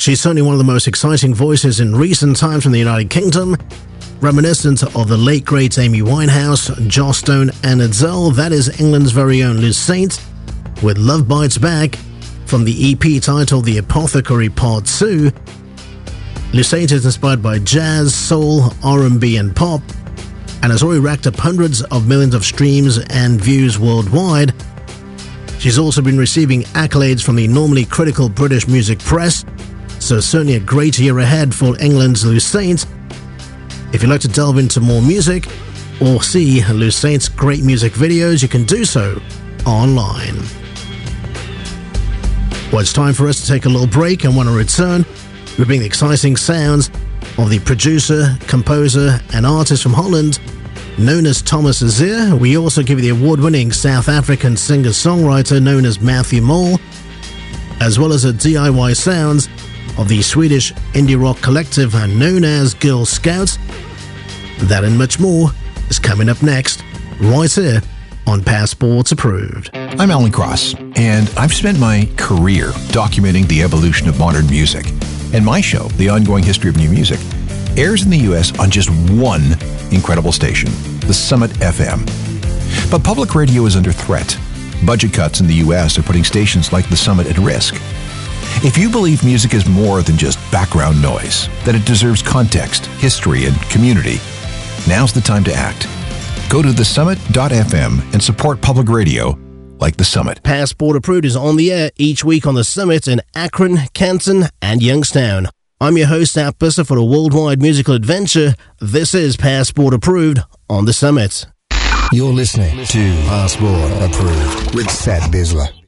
She's certainly one of the most exciting voices in recent times from the United Kingdom, reminiscent of the late great Amy Winehouse, Joss Stone and Adele. That is England's very own Lucete with Love Bites Back from the EP titled The Apothecary Part 2. Lucete is inspired by jazz, soul, R&B and pop, and has already racked up hundreds of millions of streams and views worldwide. She's also been receiving accolades from the normally critical British music press, so certainly a great year ahead for England's Lucete. If you'd like to delve into more music or see Lucete's great music videos, you can do so online. Well, it's time for us to take a little break, and when I return, we bring the exciting sounds of the producer, composer and artist from Holland known as Thomas Azir. We also give you the award-winning South African singer-songwriter known as Matthew Mole, as well as the DIY sounds of the Swedish indie rock collective known as Girl Scouts. That and much more is coming up next, right here on Passport Approved. I'm Alan Cross, and I've spent my career documenting the evolution of modern music. And my show, The Ongoing History of New Music, airs in the U.S. on just one incredible station, the Summit FM. But public radio is under threat. Budget cuts in the U.S. are putting stations like the Summit at risk. If you believe music is more than just background noise, that it deserves context, history, and community, now's the time to act. Go to thesummit.fm and support public radio like the Summit. Passport Approved is on the air each week on the Summit in Akron, Canton, and Youngstown. I'm your host, Ap Busser, for a worldwide musical adventure. This is Passport Approved on the Summit. You're listening to Passport Approved with Seth Bisler.